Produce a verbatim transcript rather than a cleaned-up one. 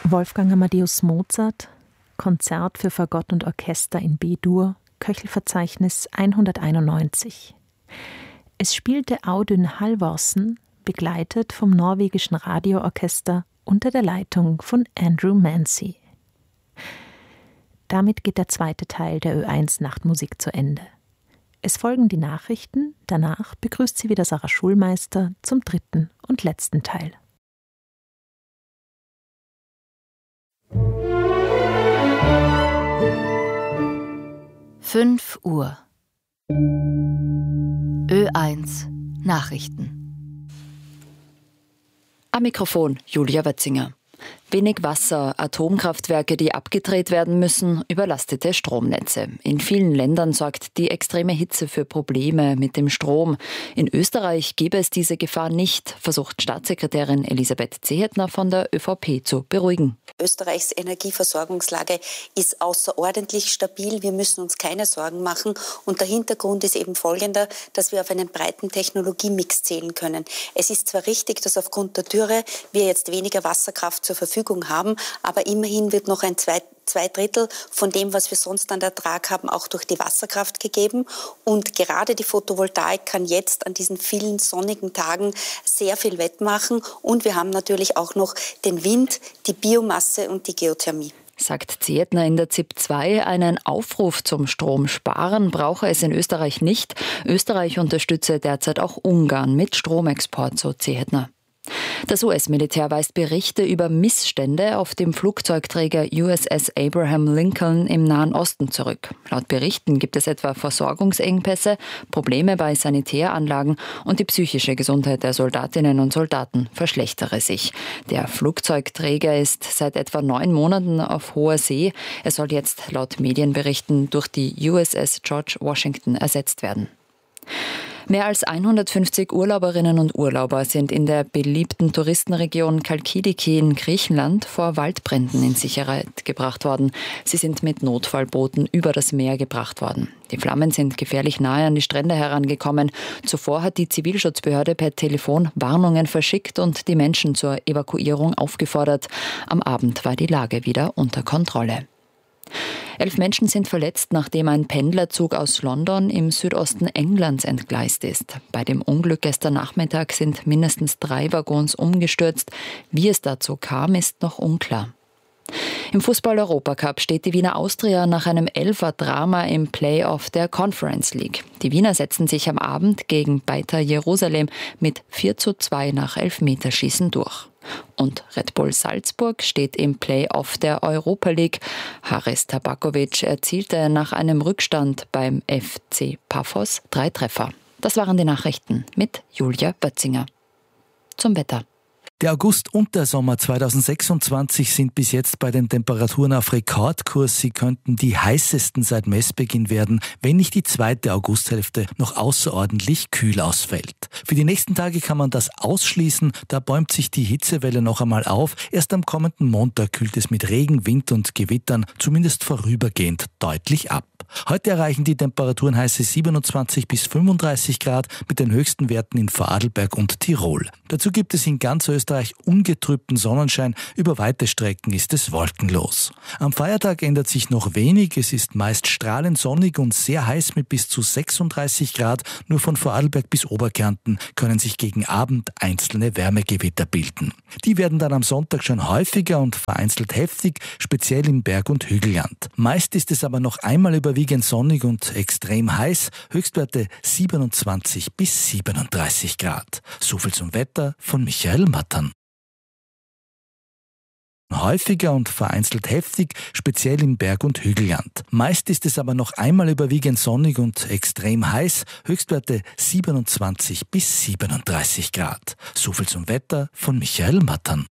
Wolfgang Amadeus Mozart, Konzert für Fagott und Orchester in B-Dur, Köchelverzeichnis hunderteinundneunzig. Es spielte Audun Halvorsen, begleitet vom norwegischen Radioorchester unter der Leitung von Andrew Mancy. Damit geht der zweite Teil der Ö eins Nachtmusik zu Ende. Es folgen die Nachrichten, danach begrüßt sie wieder Sarah Schulmeister zum dritten und letzten Teil. fünf Uhr. Ö eins Nachrichten. Am Mikrofon Julia Wötzinger. Wenig Wasser, Atomkraftwerke, die abgedreht werden müssen, überlastete Stromnetze. In vielen Ländern sorgt die extreme Hitze für Probleme mit dem Strom. In Österreich gäbe es diese Gefahr nicht, versucht Staatssekretärin Elisabeth Zehetner von der ÖVP zu beruhigen. Österreichs Energieversorgungslage ist außerordentlich stabil. Wir müssen uns keine Sorgen machen. Und der Hintergrund ist eben folgender, dass wir auf einen breiten Technologiemix zählen können. Es ist zwar richtig, dass aufgrund der Dürre wir jetzt weniger Wasserkraft zur Verfügung haben, aber immerhin wird noch ein zwei, zwei Drittel von dem, was wir sonst an Ertrag haben, auch durch die Wasserkraft gegeben. Und gerade die Photovoltaik kann jetzt an diesen vielen sonnigen Tagen sehr viel wettmachen. Und wir haben natürlich auch noch den Wind, die Biomasse und die Geothermie. Sagt Zehetner in der Z I P zwei, einen Aufruf zum Stromsparen brauche es in Österreich nicht. Österreich unterstütze derzeit auch Ungarn mit Stromexport, so Zehetner. Das U S-Militär weist Berichte über Missstände auf dem Flugzeugträger U S S Abraham Lincoln im Nahen Osten zurück. Laut Berichten gibt es etwa Versorgungsengpässe, Probleme bei Sanitäranlagen und die psychische Gesundheit der Soldatinnen und Soldaten verschlechtere sich. Der Flugzeugträger ist seit etwa neun Monaten auf hoher See. Er soll jetzt laut Medienberichten durch die U S S George Washington ersetzt werden. Mehr als hundertfünfzig Urlauberinnen und Urlauber sind in der beliebten Touristenregion Kalkidiki in Griechenland vor Waldbränden in Sicherheit gebracht worden. Sie sind mit Notfallbooten über das Meer gebracht worden. Die Flammen sind gefährlich nahe an die Strände herangekommen. Zuvor hat die Zivilschutzbehörde per Telefon Warnungen verschickt und die Menschen zur Evakuierung aufgefordert. Am Abend war die Lage wieder unter Kontrolle. Elf Menschen sind verletzt, nachdem ein Pendlerzug aus London im Südosten Englands entgleist ist. Bei dem Unglück gestern Nachmittag sind mindestens drei Waggons umgestürzt. Wie es dazu kam, ist noch unklar. Im Fußball-Europacup steht die Wiener Austria nach einem Elfer-Drama im Play-Off der Conference League. Die Wiener setzen sich am Abend gegen Beitar Jerusalem mit vier zu zwei nach Elfmeterschießen durch. Und Red Bull Salzburg steht im Play-Off der Europa League. Haris Tabakovic erzielte nach einem Rückstand beim F C Paphos drei Treffer. Das waren die Nachrichten mit Julia Bötzinger. Zum Wetter. Der August und der Sommer zweitausendsechsundzwanzig sind bis jetzt bei den Temperaturen auf Rekordkurs. Sie könnten die heißesten seit Messbeginn werden, wenn nicht die zweite Augusthälfte noch außerordentlich kühl ausfällt. Für die nächsten Tage kann man das ausschließen, da bäumt sich die Hitzewelle noch einmal auf. Erst am kommenden Montag kühlt es mit Regen, Wind und Gewittern zumindest vorübergehend deutlich ab. Heute erreichen die Temperaturen heiße siebenundzwanzig bis fünfunddreißig Grad mit den höchsten Werten in Vorarlberg und Tirol. Dazu gibt es in ganz Österreich ungetrübten Sonnenschein, über weite Strecken ist es wolkenlos. Am Feiertag ändert sich noch wenig, es ist meist strahlend sonnig und sehr heiß mit bis zu sechsunddreißig Grad. Nur von Vorarlberg bis Oberkärnten können sich gegen Abend einzelne Wärmegewitter bilden. Die werden dann am Sonntag schon häufiger und vereinzelt heftig, speziell im Berg- und Hügelland. Meist ist es aber noch einmal überwiegend sonnig und extrem heiß, Höchstwerte siebenundzwanzig bis siebenunddreißig Grad. So viel zum Wetter von Michael Mattern. Häufiger und vereinzelt heftig, speziell im Berg- und Hügelland. Meist ist es aber noch einmal überwiegend sonnig und extrem heiß, Höchstwerte siebenundzwanzig bis siebenunddreißig Grad. So viel zum Wetter von Michael Mattern.